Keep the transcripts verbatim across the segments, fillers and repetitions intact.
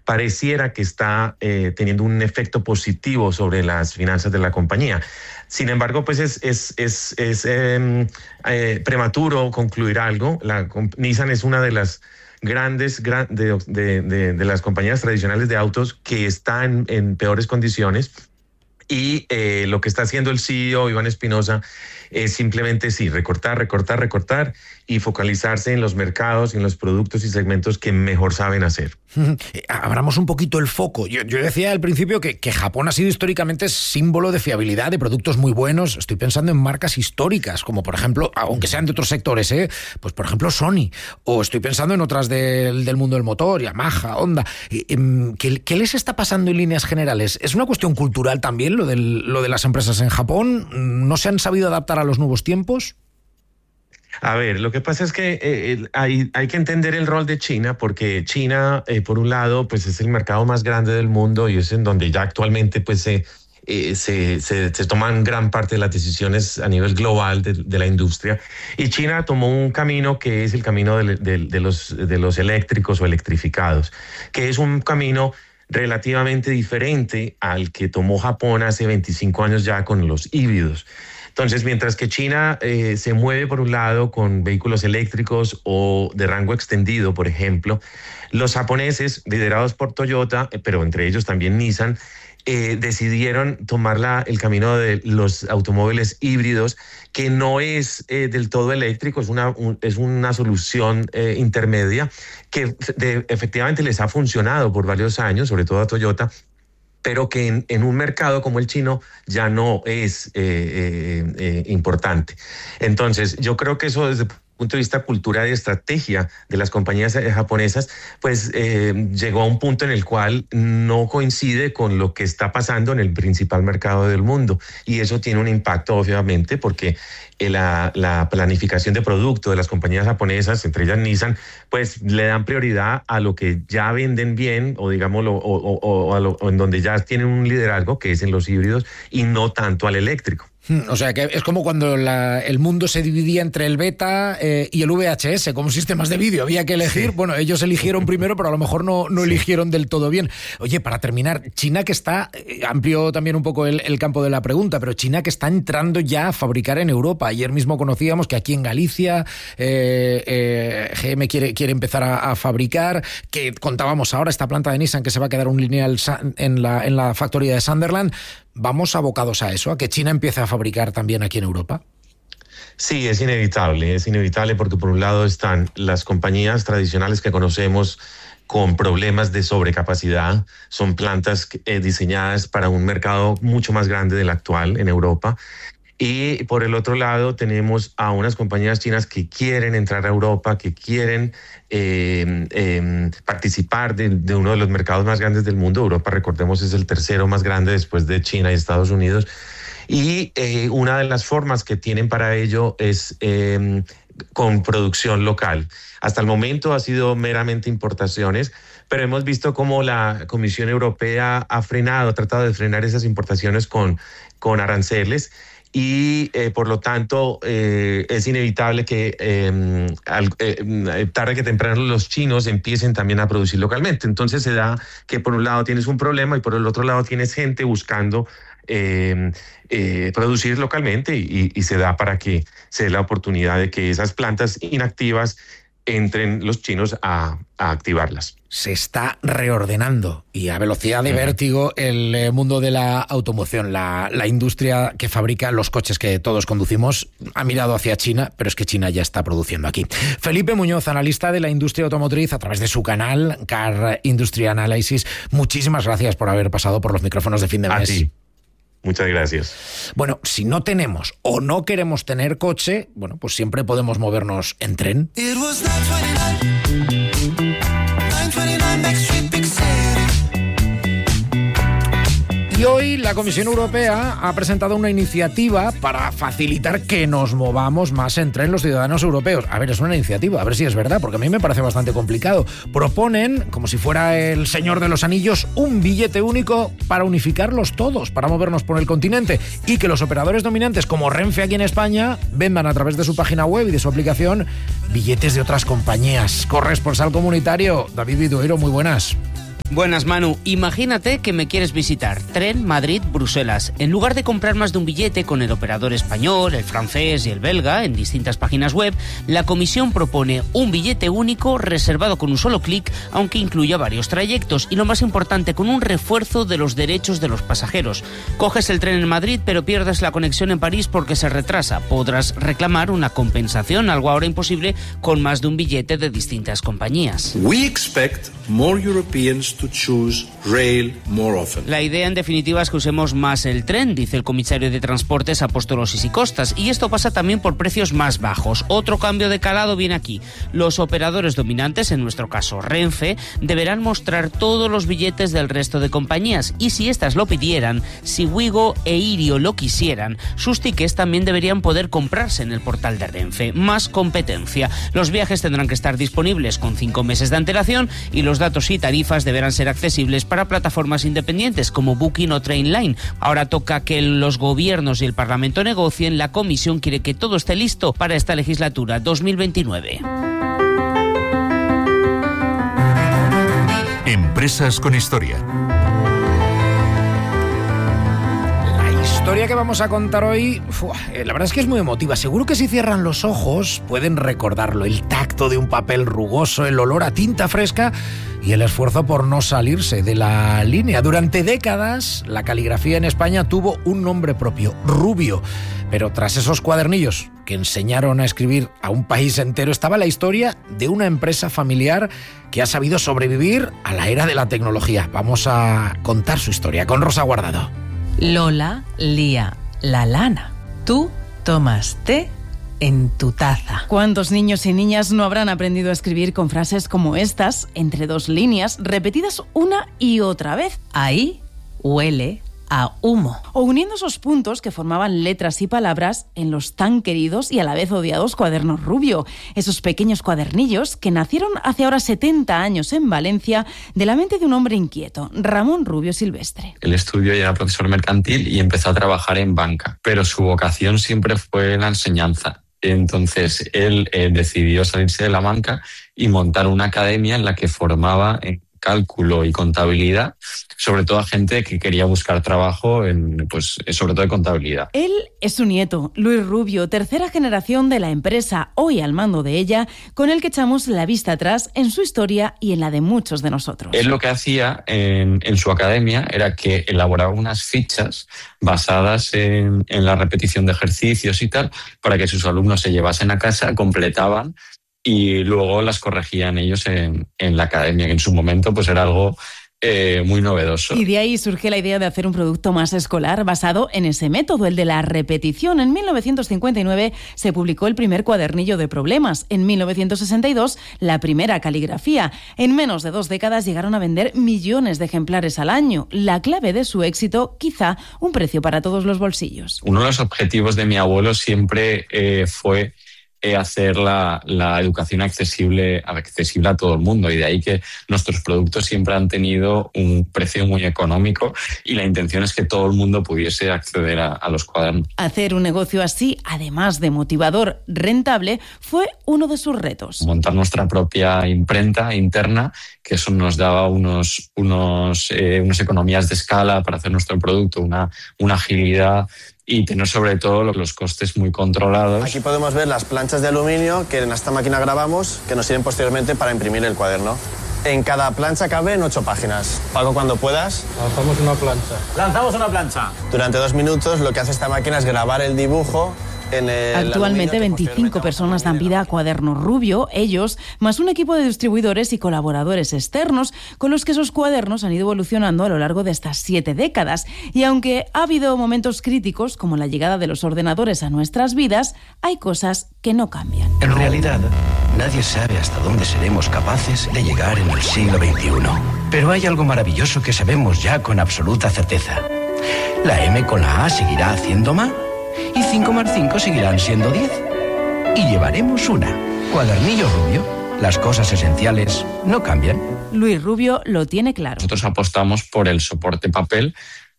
pareciera que está eh, teniendo un efecto positivo sobre las finanzas de la compañía. Sin embargo, pues es, es, es, es eh, eh, prematuro concluir algo. La, Nissan es una de las grandes gran, de, de, de, de las compañías tradicionales de autos que están en peores condiciones. Y eh, lo que está haciendo el C E O, Iván Espinosa, es simplemente sí, recortar, recortar, recortar y focalizarse en los mercados, en los productos y segmentos que mejor saben hacer. Abramos un poquito el foco. Yo, yo decía al principio que, que Japón ha sido históricamente símbolo de fiabilidad, de productos muy buenos. Estoy pensando en marcas históricas, como por ejemplo, aunque sean de otros sectores, ¿eh? Pues por ejemplo Sony. O estoy pensando en otras del, del mundo del motor, Yamaha, Honda. ¿Qué, ¿Qué les está pasando en líneas generales? ¿Es una cuestión cultural también lo, del, lo de las empresas en Japón? ¿No se han sabido adaptar a los nuevos tiempos? A ver, lo que pasa es que eh, hay, hay que entender el rol de China, porque China, eh, por un lado, pues es el mercado más grande del mundo y es en donde ya actualmente pues se, eh, se, se, se toman gran parte de las decisiones a nivel global de, de la industria. Y China tomó un camino que es el camino de, de, de, los, de los eléctricos o electrificados, que es un camino relativamente diferente al que tomó Japón hace veinticinco años ya con los híbridos. Entonces, mientras que China eh, se mueve por un lado con vehículos eléctricos o de rango extendido, por ejemplo, los japoneses, liderados por Toyota, pero entre ellos también Nissan, eh, decidieron tomar la, el camino de los automóviles híbridos, que no es eh, del todo eléctrico, es una, un, es una solución eh, intermedia que de, efectivamente les ha funcionado por varios años, sobre todo a Toyota, pero que en, en un mercado como el chino ya no es eh, eh, eh, importante. Entonces, yo creo que eso desde el punto de vista cultural y estrategia de las compañías japonesas, pues eh, llegó a un punto en el cual no coincide con lo que está pasando en el principal mercado del mundo. Y eso tiene un impacto, obviamente, porque la, la planificación de producto de las compañías japonesas, entre ellas Nissan, pues le dan prioridad a lo que ya venden bien, o digámoslo, o, o, o, a lo, o en donde ya tienen un liderazgo, que es en los híbridos, y no tanto al eléctrico. O sea, que es como cuando la, el mundo se dividía entre el beta eh, y el V H S, como sistemas de vídeo. Había que elegir. Sí. Bueno, ellos eligieron primero, pero a lo mejor no, no sí. eligieron del todo bien. Oye, para terminar, China que está, amplió también un poco el, el campo de la pregunta, pero China que está entrando ya a fabricar en Europa. Ayer mismo conocíamos que aquí en Galicia eh, eh, G M quiere, quiere empezar a, a fabricar, que contábamos ahora esta planta de Nissan que se va a quedar un lineal en la, en la factoría de Sunderland. ¿Vamos abocados a eso, a que China empiece a fabricar también aquí en Europa? Sí, es inevitable, es inevitable porque por un lado están las compañías tradicionales que conocemos con problemas de sobrecapacidad, son plantas eh, diseñadas para un mercado mucho más grande del actual en Europa. Y por el otro lado tenemos a unas compañías chinas que quieren entrar a Europa, que quieren eh, eh, participar de, de uno de los mercados más grandes del mundo. Europa, recordemos, es el tercero más grande después de China y Estados Unidos. Y eh, una de las formas que tienen para ello es eh, con producción local. Hasta el momento ha sido meramente importaciones, pero hemos visto cómo la Comisión Europea ha frenado, ha tratado de frenar esas importaciones con, con aranceles. Y eh, por lo tanto eh, es inevitable que eh, al, eh, tarde que temprano los chinos empiecen también a producir localmente. Entonces se da que por un lado tienes un problema y por el otro lado tienes gente buscando eh, eh, producir localmente y, y se da para que se dé la oportunidad de que esas plantas inactivas entren los chinos a, a activarlas. Se está reordenando y a velocidad de vértigo el mundo de la automoción. La, la industria que fabrica los coches que todos conducimos ha mirado hacia China, pero es que China ya está produciendo aquí. Felipe Muñoz, analista de la industria automotriz a través de su canal Car Industry Analysis. Muchísimas gracias por haber pasado por los micrófonos de fin de mes. A ti. Muchas gracias. Bueno, si no tenemos o no queremos tener coche, bueno, pues siempre podemos movernos en tren. Y hoy la Comisión Europea ha presentado una iniciativa para facilitar que nos movamos más en tren los ciudadanos europeos. A ver, es una iniciativa, a ver si es verdad, porque a mí me parece bastante complicado. Proponen, como si fuera el Señor de los Anillos, un billete único para unificarlos todos, para movernos por el continente, y que los operadores dominantes como Renfe aquí en España vendan a través de su página web y de su aplicación billetes de otras compañías. Corresponsal comunitario, David Vidueiro, muy buenas. Buenas, Manu. Imagínate que me quieres visitar. Tren Madrid-Bruselas. En lugar de comprar más de un billete con el operador español, el francés y el belga en distintas páginas web, la Comisión propone un billete único reservado con un solo clic, aunque incluya varios trayectos y, lo más importante, con un refuerzo de los derechos de los pasajeros. Coges el tren en Madrid, pero pierdes la conexión en París porque se retrasa. Podrás reclamar una compensación, algo ahora imposible, con más de un billete de distintas compañías. We expect more Europeans to choose rail more often. La idea, en definitiva, es que usemos más el tren, dice el comisario de Transportes Apóstolos y Costas, y esto pasa también por precios más bajos. Otro cambio de calado viene aquí. Los operadores dominantes, en nuestro caso Renfe, deberán mostrar todos los billetes del resto de compañías, y si éstas lo pidieran, si Wigo e Irio lo quisieran, sus tickets también deberían poder comprarse en el portal de Renfe. Más competencia. Los viajes tendrán que estar disponibles con cinco meses de antelación y los datos y tarifas deberán ser accesibles para plataformas independientes como Booking o Trainline. Ahora toca que los gobiernos y el Parlamento negocien. La Comisión quiere que todo esté listo para esta legislatura dos mil veintinueve. Empresas con historia. La historia que vamos a contar hoy, uf, la verdad es que es muy emotiva. Seguro que si cierran los ojos pueden recordarlo. El tacto de un papel rugoso, el olor a tinta fresca y el esfuerzo por no salirse de la línea. Durante décadas, la caligrafía en España tuvo un nombre propio, Rubio. Pero tras esos cuadernillos que enseñaron a escribir a un país entero, estaba la historia de una empresa familiar que ha sabido sobrevivir a la era de la tecnología. Vamos a contar su historia con Rosa Guardado. Lola lía la lana. Tú tomas té en tu taza. ¿Cuántos niños y niñas no habrán aprendido a escribir con frases como estas, entre dos líneas, repetidas una y otra vez? Ahí huele a humo. O uniendo esos puntos que formaban letras y palabras en los tan queridos y a la vez odiados cuadernos Rubio. Esos pequeños cuadernillos que nacieron hace ahora setenta años en Valencia de la mente de un hombre inquieto, Ramón Rubio Silvestre. Él estudió y era profesor mercantil y empezó a trabajar en banca, pero su vocación siempre fue la enseñanza. Entonces él eh, decidió salirse de la banca y montar una academia en la que formaba en cálculo y contabilidad, sobre todo a gente que quería buscar trabajo, en, pues, sobre todo de contabilidad. Él es su nieto, Luis Rubio, tercera generación de la empresa, hoy al mando de ella, con el que echamos la vista atrás en su historia y en la de muchos de nosotros. Él lo que hacía en, en su academia era que elaboraba unas fichas basadas en, en la repetición de ejercicios y tal, para que sus alumnos se llevasen a casa, completaban y luego las corregían ellos en, en la academia, que en su momento pues era algo eh, muy novedoso. Y de ahí surge la idea de hacer un producto más escolar basado en ese método, el de la repetición. En mil novecientos cincuenta y nueve se publicó el primer cuadernillo de problemas. En mil novecientos sesenta y dos, la primera caligrafía. En menos de dos décadas llegaron a vender millones de ejemplares al año. La clave de su éxito, quizá un precio para todos los bolsillos. Uno de los objetivos de mi abuelo siempre eh, fue hacer la, la educación accesible, accesible a todo el mundo, y de ahí que nuestros productos siempre han tenido un precio muy económico y la intención es que todo el mundo pudiese acceder a, a los cuadernos. Hacer un negocio así, además de motivador, rentable, fue uno de sus retos. Montar nuestra propia imprenta interna, que eso nos daba unos, unos, eh, unas economías de escala para hacer nuestro producto, una, una agilidad y tener sobre todo los costes muy controlados. Aquí podemos ver las planchas de aluminio que en esta máquina grabamos, que nos sirven posteriormente para imprimir el cuaderno. En cada plancha caben ocho páginas. Paco, cuando puedas. Lanzamos una plancha. ¡Lanzamos una plancha! Durante dos minutos lo que hace esta máquina es grabar el dibujo. En el Actualmente veinticinco personas dan vida a Cuadernos Rubio, ellos, más un equipo de distribuidores y colaboradores externos, con los que esos cuadernos han ido evolucionando a lo largo de estas siete décadas. Y aunque ha habido momentos críticos, como la llegada de los ordenadores a nuestras vidas, hay cosas que no cambian. En realidad, nadie sabe hasta dónde seremos capaces de llegar en el siglo veintiuno. Pero hay algo maravilloso que sabemos ya con absoluta certeza. La M con la A seguirá haciendo M y cinco más cinco seguirán siendo diez. Y llevaremos una. Cuadernillo Rubio. Las cosas esenciales no cambian. Luis Rubio lo tiene claro. Nosotros apostamos por el soporte papel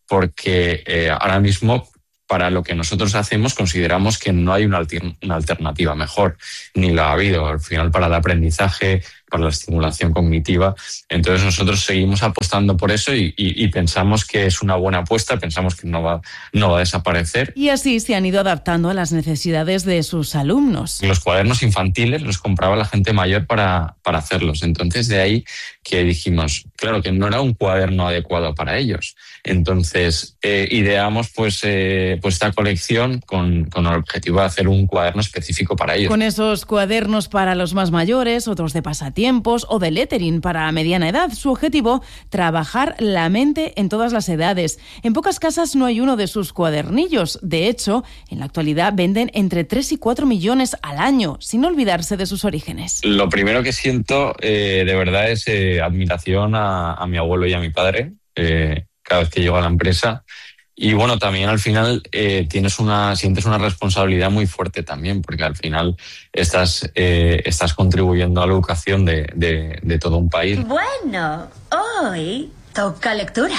porque eh, ahora mismo, para lo que nosotros hacemos, consideramos que no hay una, alter- una alternativa mejor, ni la ha habido. Al final, para el aprendizaje para la estimulación cognitiva. Entonces nosotros seguimos apostando por eso y, y, y pensamos que es una buena apuesta, pensamos que no va, no va a desaparecer. Y así se han ido adaptando a las necesidades de sus alumnos. Los cuadernos infantiles los compraba la gente mayor para, para hacerlos. Entonces de ahí que dijimos, claro, que no era un cuaderno adecuado para ellos. Entonces eh, ideamos pues, eh, pues esta colección con, con el objetivo de hacer un cuaderno específico para ellos. Con esos cuadernos para los más mayores, otros de pasatiempos o de lettering para mediana edad. Su objetivo, trabajar la mente en todas las edades. En pocas casas no hay uno de sus cuadernillos. De hecho, en la actualidad venden entre tres y cuatro millones al año, sin olvidarse de sus orígenes. Lo primero que siento eh, de verdad es eh, admiración a, a mi abuelo y a mi padre eh, cada vez que llego a la empresa. Y bueno, también al final eh, tienes una, sientes una responsabilidad muy fuerte también, porque al final estás, eh, estás contribuyendo a la educación de, de, de todo un país. Bueno, hoy toca lectura.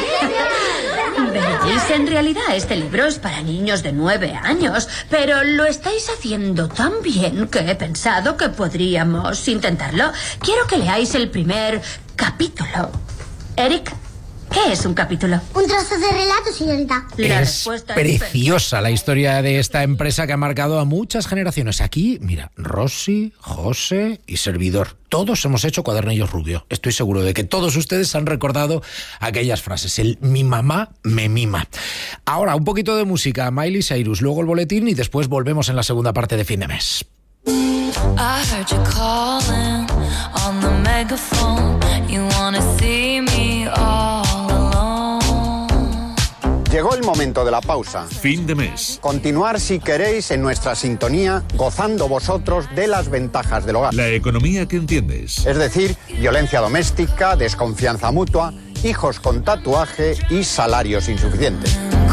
Veréis, en realidad este libro es para niños de nueve años, pero lo estáis haciendo tan bien que he pensado que podríamos intentarlo. Quiero que leáis el primer capítulo. Eric, ¿qué es un capítulo? Un trozo de relato, señorita. La es preciosa la historia de esta empresa que ha marcado a muchas generaciones. Aquí, mira, Rosy, José y servidor. Todos hemos hecho cuadernillos Rubio. Estoy seguro de que todos ustedes han recordado aquellas frases. El mi mamá me mima. Ahora, un poquito de música. Miley Cyrus, luego el boletín y después volvemos en la segunda parte de Fin de Mes. I heard you calling on the megaphone. You wanna see me all alone. Llegó el momento de la pausa. Fin de mes. Continuar, si queréis, en nuestra sintonía, gozando vosotros de las ventajas del hogar. La economía que entiendes. Es decir, violencia doméstica, desconfianza mutua, hijos con tatuaje y salarios insuficientes.